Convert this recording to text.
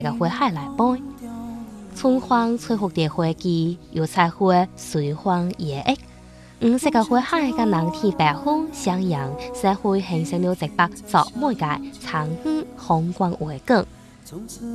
个花海来背。春荒吹拂的花季，油菜花随风野액。五色个花海甲蓝天白云相迎，社会形成了一幅作每个长远宏观画景。